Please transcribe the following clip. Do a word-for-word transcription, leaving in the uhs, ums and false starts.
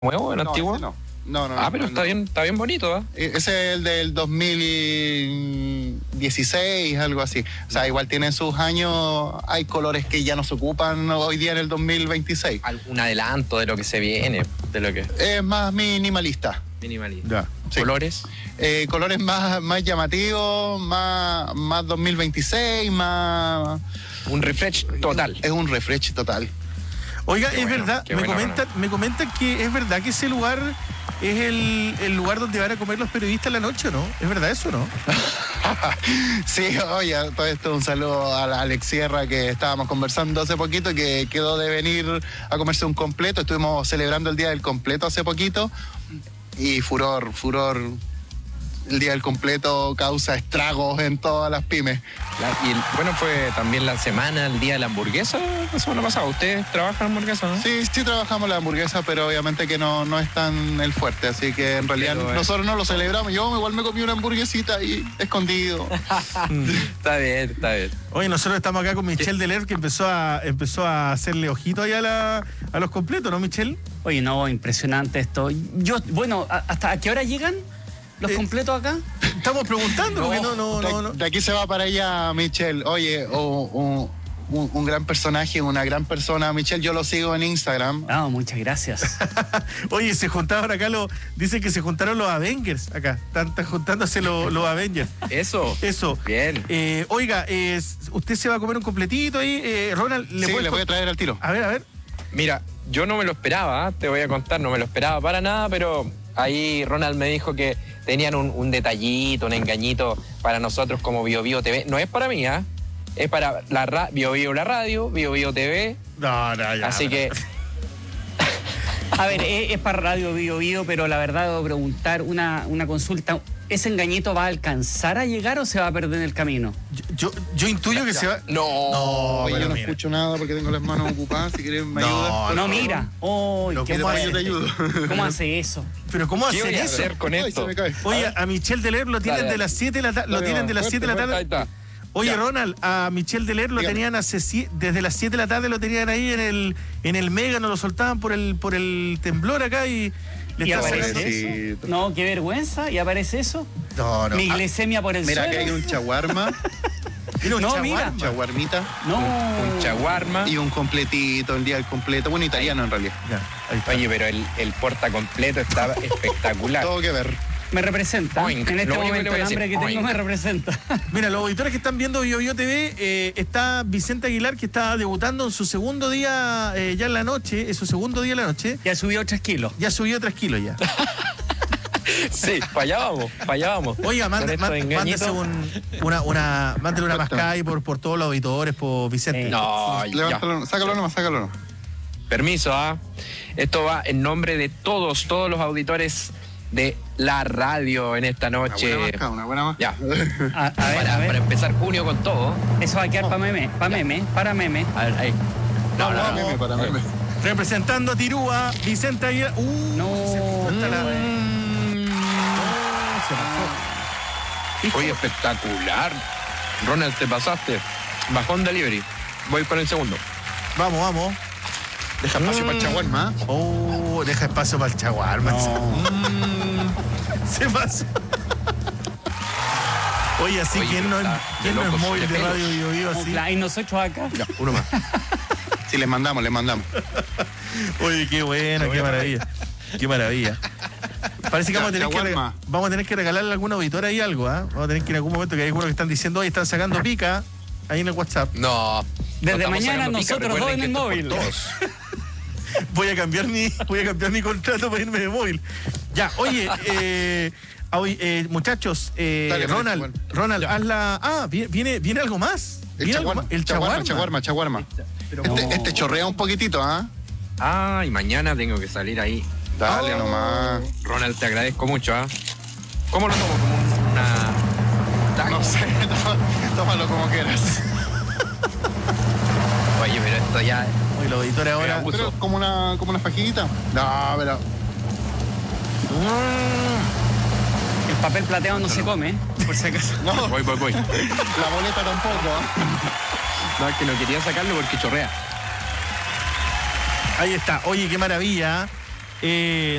nuevo, el no, antiguo? No, no, no. Ah, no, pero no, está no. bien, está bien bonito, ¿eh? Ese es el del dos mil dieciséis, algo así. O sea, igual tiene sus años, hay colores que ya no se ocupan hoy día en el dos mil veintiséis. Un adelanto de lo que se viene, de lo que Es más minimalista. minimalista. Ya, sí. ¿Colores? Eh, colores más, más llamativos, más, más dos mil veintiséis, más... Un refresh total. Es un refresh total. Oiga, Qué es bueno, verdad, qué me bueno, comentan, me comentan que es verdad que ese lugar es el, el lugar donde van a comer los periodistas la noche, ¿no? ¿Es verdad eso, no? Sí, oye, todo esto un saludo a la Alex Sierra, que estábamos conversando hace poquito, que quedó de venir a comerse un completo. Estuvimos celebrando el Día del Completo hace poquito y furor, furor. El Día del Completo causa estragos en todas las pymes. La- y el- bueno, fue también la semana, el día de la hamburguesa, la semana pasada. ¿Ustedes trabajan hamburguesa, no? Sí, sí trabajamos la hamburguesa, pero obviamente que no, no es tan el fuerte, así que en realidad Pero, eh. nosotros no lo celebramos. Yo igual me comí una hamburguesita ahí, escondido. Está bien, está bien. Oye, nosotros estamos acá con Michelle Deler, que empezó a empezó a hacerle ojito ahí a, la, a los completos, ¿no, Michelle? Oye, no, impresionante esto. Yo, bueno, ¿a- ¿hasta a qué hora llegan los Eh, completos acá? Estamos preguntando, porque no, no, no, no. De, de aquí se va para allá, Michelle. Oye, o- o- un, un gran personaje, una gran persona. Michelle, yo lo sigo en Instagram. Ah, muchas gracias. Oye, se juntaron acá los, dicen que se juntaron los Avengers acá. Están, están juntándose los, los Avengers. Eso. Eso. Bien. Eh, oiga, eh, usted se va a comer un completito ahí. Eh, Ronald, ¿le Sí, puedes le voy a cont- traer al tiro. A ver, a ver. Mira, yo no me lo esperaba, ¿eh? Te voy a contar, no me lo esperaba para nada, pero ahí Ronald me dijo que tenían un, un detallito, un engañito para nosotros como Bio Bio T V. No es para mí, ¿ah? Es para la ra- Bio Bio la radio, Bio Bio T V. No, no, ya. Así que A ver, es, es para Radio Bio Bio, pero la verdad debo preguntar una, una consulta. ¿Ese engañito va a alcanzar a llegar o se va a perder en el camino? Yo, yo, yo intuyo que se va. no. No, Oye, pero yo no mira. escucho nada porque tengo las manos ocupadas. Si quieres, me No, ayudas. No, mira. Oh, Lo ¿qué que ¿cómo, pasa yo te hace, ayudo. ¿Cómo hace eso? Pero ¿cómo ¿Qué hacen voy a eso? hacer con Ay, esto? se me cae. Oye, a Michelle Deler lo tienen Dale, de las siete de la tarde. Lo Dale, tienen de las fuerte, siete de la fuerte, tarde. Ahí está. Oye, Ya. Ronald, a Michelle Deler lo Dígame. tenían hace sie- desde las siete de la tarde lo tenían ahí en el en el Mega, nos lo soltaban por el por el temblor acá y le Y está aparece sacando. Pobrecito. No, qué vergüenza. ¿Y aparece eso? No, no. Mi Ah, glicemia por el Mira, que hay suelo. un chaguarma, mira un No, chaguarma. mira. chaguarmita No. Un chaguarma. y un completito, el día del completo. Bueno, italiano en realidad. Ya, ahí está. Oye, pero el, el porta completo está espectacular. Todo que ver. Me representa. Oink. En este Lo único que le momento voy a el hambre decir, que tengo oink. me representa. Mira, los auditores que están viendo Bio Bio T V, eh, está Vicente Aguilar, que está debutando en su segundo día eh, ya en la noche, es su segundo día en la noche. Ya subió tres kilos. Ya subió tres kilos ya. Sí, para allá vamos, para allá vamos. Oiga, Con mande, estos má- engañitos. mándese un, una, una, mándele una mascada ahí por, por todos los auditores, por Vicente. Eh, No, ya. Levántalo, sácalo nomás, sácalo nomás. Permiso, ¿ah? Esto va en nombre de todos, todos los auditores de la radio en esta Una noche. buena marca, una buena marca. Ya. A, a ver, para, a ver. para empezar junio con todo. Eso va a quedar para meme, para meme, para meme. A ver, ahí. No, no, Para no. meme, para meme. Representando a Tirúa, Vicente Aguilar. Uh, No. se fue hasta la- Mm. No, se pasó. Oye, espectacular. Ronald, te pasaste. Bajón delivery. Voy con el segundo. Vamos, vamos. Deja espacio para el chaguarma. ¿eh? Oh, deja espacio para el chaguarma. No. Se pasó. Oye, así Oye, quién no, es- está quién de no es locos, móvil de de pelos. Radio Bio Bio así. Y nosotros acá. Ya, uno más. Sí, les mandamos, les mandamos. Oye, qué bueno, qué maravilla. Qué maravilla. Parece que vamos a tener que, Chaguarma. rega- vamos a tener que regalarle a algún auditor ahí algo, ¿ah? Vamos a tener que en algún momento que hay algunos que están diciendo, oye, están sacando pica ahí en el WhatsApp. No. Desde no estamos mañana sacando pica, nosotros recuerden dos en que el esto es por móvil. todos. Voy a cambiar mi, voy a cambiar mi contrato para irme de móvil. Ya, oye, eh, ah, oye, eh, muchachos, eh, Dale, dale, Ronald, bueno. Ronald, haz la. Ah, viene, viene, viene algo más. El Viene algo chaguarma, más. El chaguarma, chaguarma. chaguarma, chaguarma. Este, este chorrea un poquitito, ¿ah? Ah, y mañana tengo que salir ahí. Dale Oh. nomás. Ronald, te agradezco mucho, ¿ah? ¿Cómo lo tomo? Como una... No sé, tó- tómalo como quieras. Oye, pero esto ya... Oye, los auditores ahora. Abuso. Pero como una, como una fajita. No, pero. El papel plateado no se come, ¿eh? Por si acaso. No, Voy, voy, voy. la boleta tampoco. No, es que no quería sacarlo porque chorrea. Ahí está. Oye, qué maravilla. Eh,